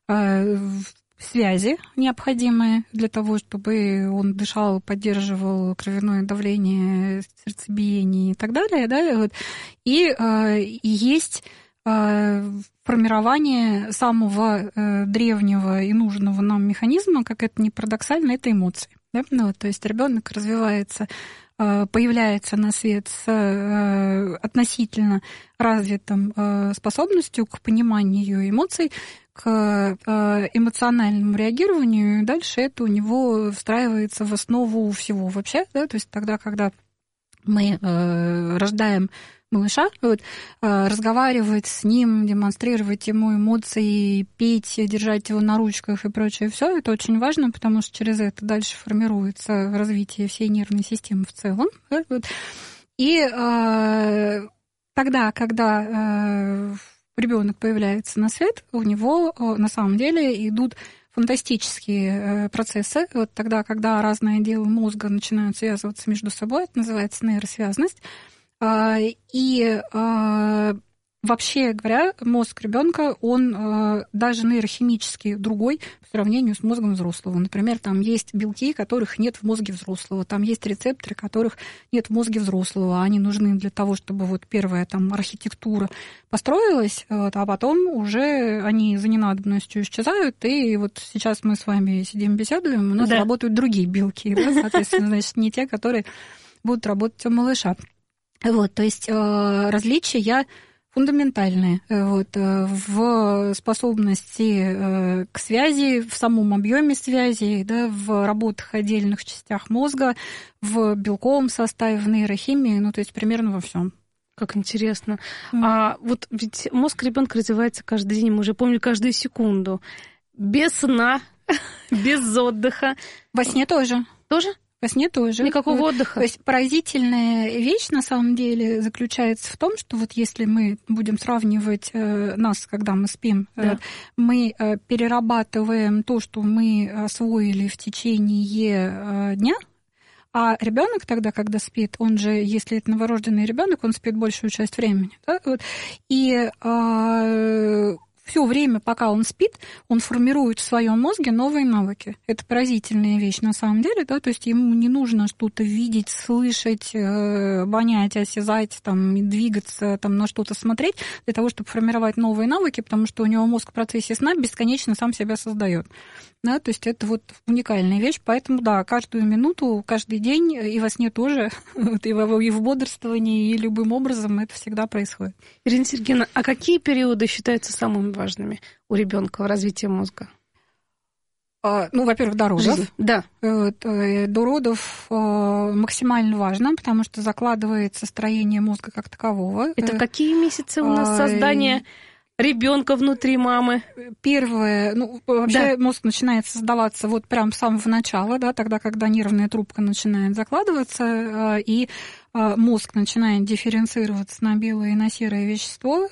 связи, необходимые для того, чтобы он дышал, поддерживал кровяное давление, сердцебиение и так далее. Да? И есть формирование самого древнего и нужного нам механизма, как это ни парадоксально, это эмоции. Да? То есть ребенок развивается, появляется на свет с относительно развитым способностью к пониманию эмоций, к эмоциональному реагированию, и дальше это у него встраивается в основу всего вообще. Да? То есть тогда, когда мы рождаем малыша, разговаривать с ним, демонстрировать ему эмоции, петь, держать его на ручках и прочее, все это очень важно, потому что через это дальше формируется развитие всей нервной системы в целом. И тогда, когда ребенок появляется на свет, у него на самом деле идут фантастические процессы. Тогда, когда разные отделы мозга начинают связываться между собой, это называется нейросвязанность. И вообще говоря, мозг ребенка, он даже нейрохимически другой по сравнению с мозгом взрослого. Например, там есть белки, которых нет в мозге взрослого, там есть рецепторы, которых нет в мозге взрослого. Они нужны для того, чтобы первая там архитектура построилась, а потом уже они за ненадобностью исчезают, и сейчас мы с вами сидим, беседуем, у нас работают другие белки, да, соответственно, значит, не те, которые будут работать у малыша. То есть различия фундаментальные в способности к связи, в самом объеме связи, да, в работах отдельных частях мозга, в белковом составе, в нейрохимии, то есть примерно во всем. Как интересно. А ведь мозг ребенка развивается каждый день, мы уже помним каждую секунду. Без сна, без отдыха. Во сне тоже. Тоже? Во сне тоже. Никакого отдыха. То есть поразительная вещь на самом деле заключается в том, что если мы будем сравнивать нас, когда мы спим, мы перерабатываем то, что мы освоили в течение дня, а ребенок тогда, когда спит, он же, если это новорожденный ребенок, он спит большую часть времени. Да? И все время, пока он спит, он формирует в своем мозге новые навыки. Это поразительная вещь на самом деле, да, то есть ему не нужно что-то видеть, слышать, обонять, осязать, двигаться, на что-то смотреть для того, чтобы формировать новые навыки, потому что у него мозг в процессе сна бесконечно сам себя создает. Да, то есть это уникальная вещь, поэтому, да, каждую минуту, каждый день, и во сне тоже, и в бодрствовании, и любым образом это всегда происходит. Ирина Сергеевна, а какие периоды считаются самыми важными у ребенка в развитии мозга? Во-первых, до родов. Да. До родов максимально важно, потому что закладывается строение мозга как такового. Это какие месяцы у нас создания ребенка внутри мамы? Первое, вообще мозг начинает создаваться прям с самого начала, да, тогда, когда нервная трубка начинает закладываться, и мозг начинает дифференцироваться на белое и на серое вещество.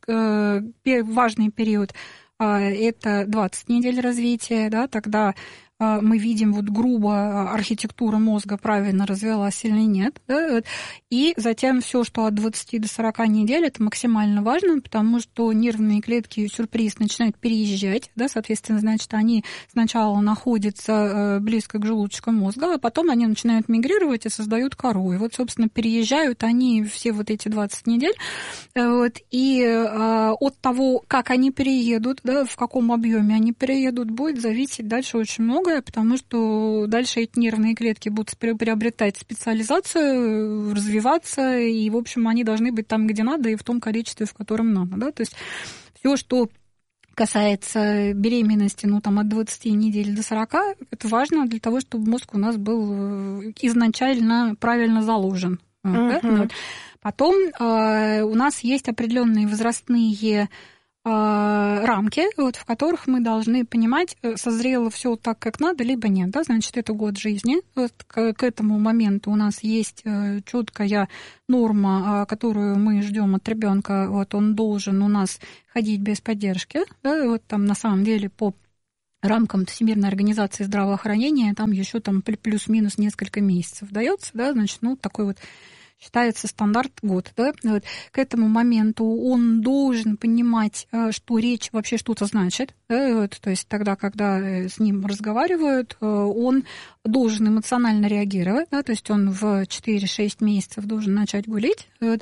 Важный период это 20 недель развития, да, тогда мы видим вот грубо архитектура мозга правильно развилась или нет. Да? И затем все, что от 20 до 40 недель, это максимально важно, потому что нервные клетки сюрприз начинают переезжать, да, соответственно, значит, они сначала находятся близко к желудочку мозга, а потом они начинают мигрировать и создают кору. И вот, собственно, переезжают они все вот эти 20 недель. Вот, и от того, как они переедут, да, в каком объеме они переедут, будет зависеть дальше очень многое, потому что дальше эти нервные клетки будут приобретать специализацию, развиваться, и, в общем, они должны быть там, где надо, и в том количестве, в котором надо. Да? То есть все, что касается беременности, ну, там, от 20 недель до 40, это важно для того, чтобы мозг у нас был изначально правильно заложен. Да? Вот. Потом у нас есть определенные возрастные рамки, вот, в которых мы должны понимать, созрело все так, как надо, либо нет. Да? Значит, это год жизни. Вот, к этому моменту у нас есть четкая норма, которую мы ждем от ребенка. Вот, он должен у нас ходить без поддержки. Да? Вот, там, на самом деле, по рамкам Всемирной организации здравоохранения там еще там, плюс-минус несколько месяцев дается. Да? Значит, ну, такой вот считается стандарт год. Да? Вот. К этому моменту он должен понимать, что речь вообще что-то значит. Да? Вот. То есть тогда, когда с ним разговаривают, он должен эмоционально реагировать. Да? То есть он в 4-6 месяцев должен начать гулять. Вот.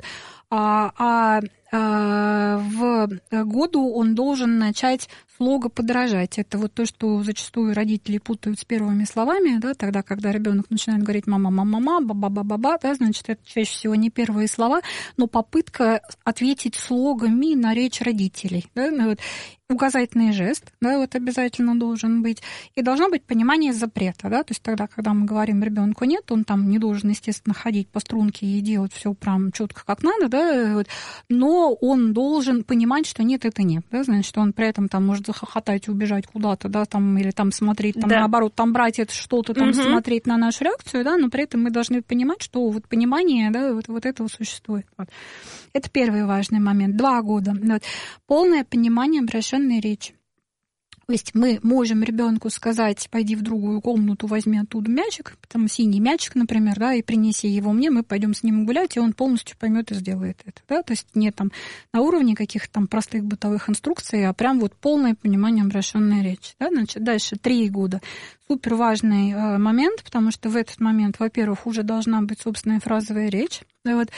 В году он должен начать слогоподражать. Это вот то, что зачастую родители путают с первыми словами, да, тогда, когда ребенок начинает говорить мама, мама, мама, баба, баба, баба, да, значит, это чаще всего не первые слова, но попытка ответить слогами на речь родителей. Да, вот. Указательный жест, да, вот обязательно должен быть. И должно быть понимание запрета, да, то есть тогда, когда мы говорим ребенку нет, он там не должен, естественно, ходить по струнке и делать все прям четко как надо, да, вот, но он должен понимать, что нет, это нет, да, значит, он при этом там может захохотать и убежать куда-то, да, там, или там смотреть, там, да, наоборот, там брать это что-то, там, смотреть на нашу реакцию, да, но при этом мы должны понимать, что вот понимание, да, вот этого существует. Вот. Это первый важный момент. 2 года. Вот. Полное понимание обращенной речи. То есть мы можем ребенку сказать, пойди в другую комнату, возьми оттуда мячик, там синий мячик, например, да, и принеси его мне, мы пойдем с ним гулять, и он полностью поймет и сделает это. Да? То есть не там на уровне каких-то там простых бытовых инструкций, а прям вот полное понимание обращенной речи. Да? Значит, дальше 3 года. Супер важный момент, потому что в этот момент, во-первых, уже должна быть собственная фразовая речь, да, вот,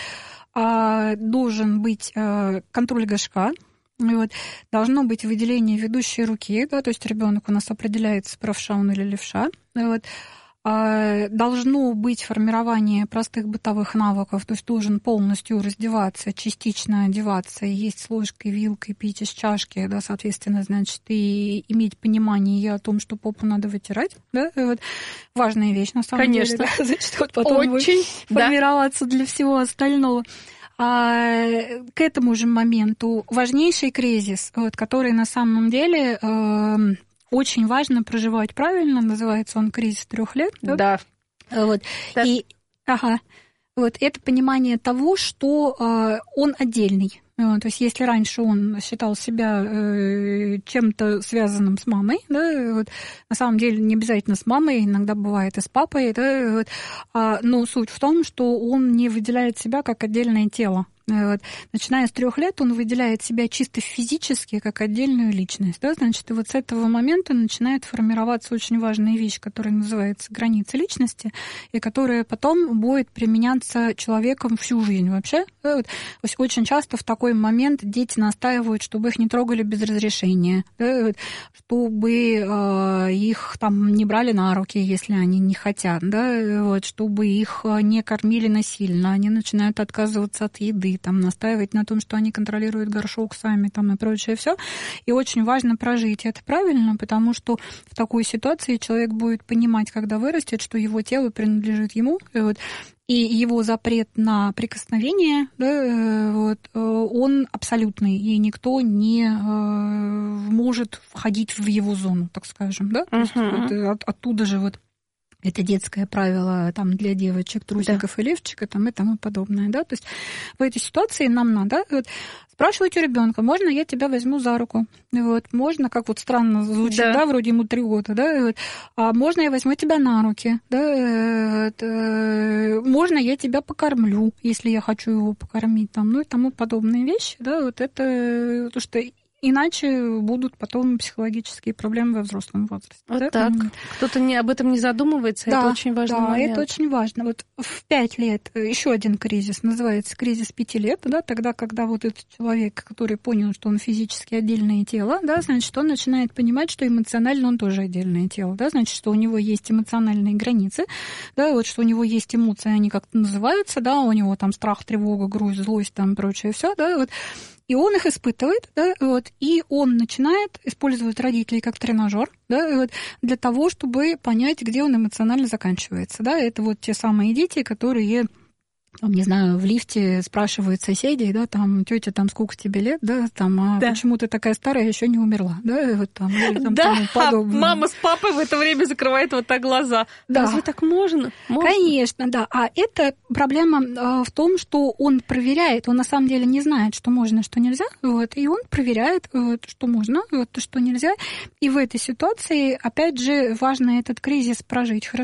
должен быть контроль горшка. Вот. Должно быть выделение ведущей руки, да, то есть ребенок у нас определяется, правша он или левша. Вот. Должно быть формирование простых бытовых навыков, то есть должен полностью раздеваться, частично одеваться, есть с ложкой, вилкой, пить из чашки, да, соответственно, значит, и иметь понимание о том, что попу надо вытирать. Да, вот. Важная вещь, на самом деле. Да, значит, вот потом очень формироваться для всего остального. К этому же моменту важнейший кризис, вот, который на самом деле очень важно проживать правильно, называется он кризис 3 лет. Да. Вот. И вот, это понимание того, что он отдельный. То есть если раньше он считал себя чем-то связанным с мамой, да, вот, на самом деле не обязательно с мамой, иногда бывает и с папой, да, вот, но суть в том, что он не выделяет себя как отдельное тело. Вот. Начиная с 3 лет он выделяет себя чисто физически как отдельную личность. Да? Значит, и вот с этого момента начинает формироваться очень важная вещь, которая называется граница личности, и которая потом будет применяться человеком всю жизнь вообще. Да? Вот. То есть очень часто в такой момент дети настаивают, чтобы их не трогали без разрешения, да? Вот. Чтобы их там не брали на руки, если они не хотят, да? Вот. Чтобы их не кормили насильно, они начинают отказываться от еды, там, настаивать на том, что они контролируют горшок сами там, и прочее все. И очень важно прожить это правильно, потому что в такой ситуации человек будет понимать, когда вырастет, что его тело принадлежит ему, и его запрет на прикосновение, да, вот, он абсолютный, и никто не может входить в его зону, так скажем. Да? То есть, оттуда же вот это детское правило там, для девочек, трусиков и лифчика там, и тому подобное. Да? То есть в этой ситуации нам надо спрашивать у ребенка, можно я тебя возьму за руку? Вот, можно, как вот странно звучит, да, вроде ему 3 года, да, вот, а можно я возьму тебя на руки, да, можно я тебя покормлю, если я хочу его покормить, там, ну и тому подобные вещи, да, вот это то, что иначе будут потом психологические проблемы во взрослом возрасте. Вот да? так. Кто-то об этом не задумывается, да, это очень важно. Да, это очень важно. Вот в 5 лет еще один кризис, называется кризис 5 лет, да, тогда, когда вот этот человек, который понял, что он физически отдельное тело, да, значит, он начинает понимать, что эмоционально он тоже отдельное тело, да, значит, что у него есть эмоциональные границы, да, вот что у него есть эмоции, они как-то называются, да, у него там страх, тревога, грусть, злость, там прочее все, да, вот. И он их испытывает, да, вот, и он начинает использовать родителей как тренажер, да, вот, для того, чтобы понять, где он эмоционально заканчивается. Да. Это вот те самые дети, которые, там, не знаю, в лифте спрашивают соседей, да, там, тетя, там, сколько тебе лет, да, там, а почему ты такая старая, еще не умерла, да, вот там, или там, да, тому подобное. Мама с папой в это время закрывает вот так глаза. Да. Разве так можно? Конечно, да. А это проблема в том, что он проверяет, он на самом деле не знает, что можно, что нельзя, вот, и он проверяет, вот, что можно, вот, что нельзя. И в этой ситуации, опять же, важно этот кризис прожить хорошо.